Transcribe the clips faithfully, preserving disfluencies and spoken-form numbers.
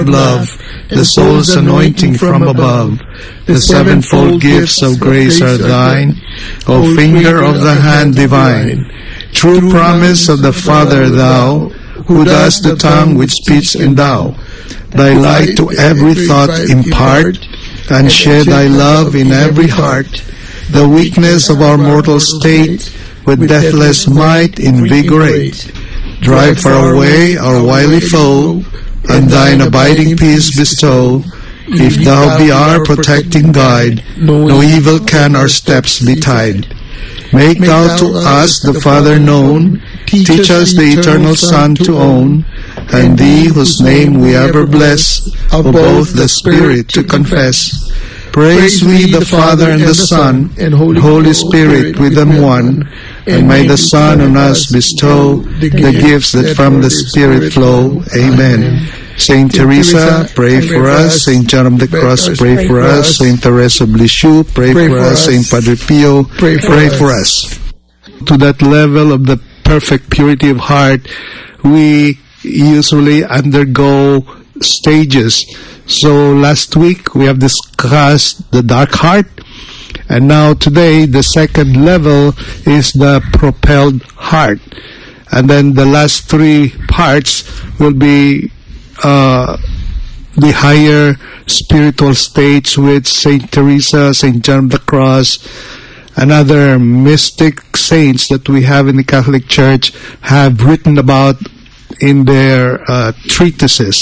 love, the soul's anointing from above. The sevenfold gifts of grace are thine, O finger of the hand divine. True promise of the Father thou, who dost the tongue with speech endow. Thy light to every thought impart, and share thy love in every heart. The weakness of our mortal state with deathless might invigorate. Drive far away our wily foe, and thine abiding peace bestow. If thou be our protecting guide, no evil can our steps betide. Make thou to us the Father known, teach us the eternal Son to own, and thee whose name we ever bless, of both the Spirit to confess. Praise we the Father and the Son, and Holy Spirit with them one, and may the Son on us bestow the gifts that from the Spirit flow. Amen. Saint Teresa, pray for us. Saint John of the Cross, pray for us. Saint Teresa of Lisieux, pray for us. Saint Padre Pio, pray for us. To that level of the perfect purity of heart, we usually undergo stages. So last week we have discussed the dark heart, and now today the second level is the propelled heart. And then the last three parts will be Uh, the higher spiritual states with Saint Teresa, Saint John of the Cross, and other mystic saints that we have in the Catholic Church have written about in their uh, treatises.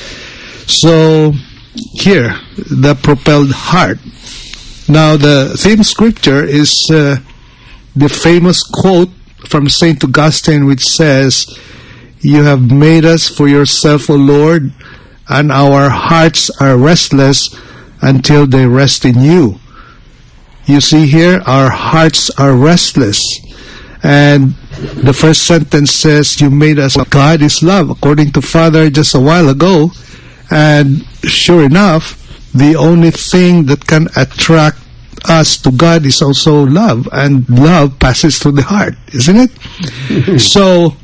So here, the propelled heart. Now the theme scripture is uh, the famous quote from Saint Augustine, which says, "You have made us for yourself, O Lord, and our hearts are restless until they rest in you." You see here, our hearts are restless. And the first sentence says, "You made us." God is love, according to Father just a while ago. And sure enough, the only thing that can attract us to God is also love. And love passes through the heart, isn't it? So,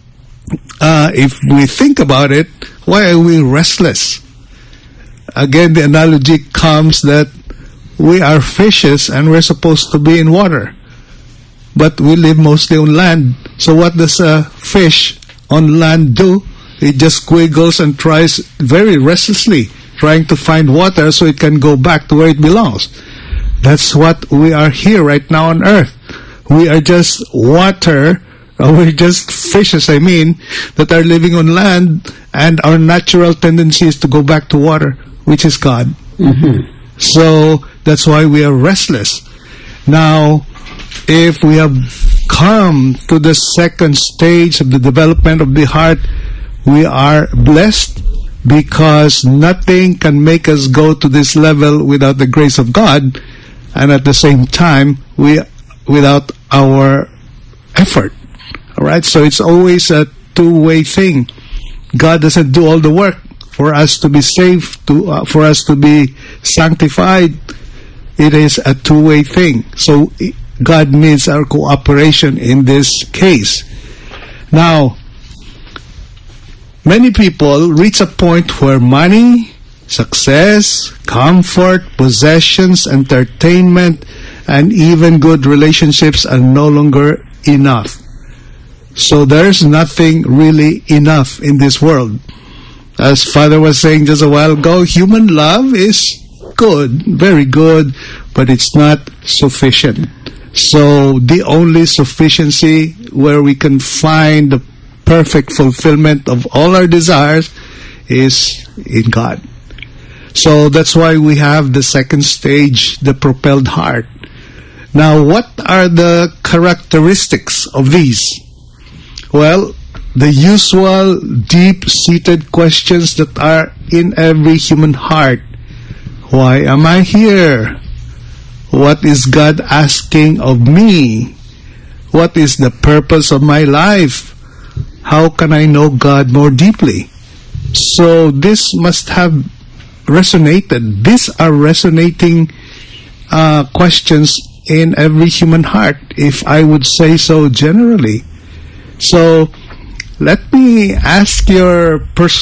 Uh, if we think about it, why are we restless? Again, the analogy comes that we are fishes and we're supposed to be in water. But we live mostly on land. So what does a fish on land do? It just squiggles and tries very restlessly, trying to find water so it can go back to where it belongs. That's what we are here right now on earth. We are just water. Uh, we're just fishes, I mean, that are living on land, and our natural tendency is to go back to water, which is God. Mm-hmm. So that's why we are restless. Now, if we have come to the second stage of the development of the heart, we are blessed, because nothing can make us go to this level without the grace of God, and at the same time, we without our effort. All right, so it's always a two-way thing. God doesn't do all the work for us to be saved, to uh, for us to be sanctified. It is a two-way thing. So God needs our cooperation in this case. Now, many people reach a point where money, success, comfort, possessions, entertainment, and even good relationships are no longer enough. So there's nothing really enough in this world. As Father was saying just a while ago, human love is good, very good, but it's not sufficient. So the only sufficiency where we can find the perfect fulfillment of all our desires is in God. So that's why we have the second stage, the propelled heart. Now, what are the characteristics of these? Well, the usual deep-seated questions that are in every human heart. Why am I here? What is God asking of me? What is the purpose of my life? How can I know God more deeply? So this must have resonated. These are resonating uh, questions in every human heart, if I would say so generally. So, let me ask your personal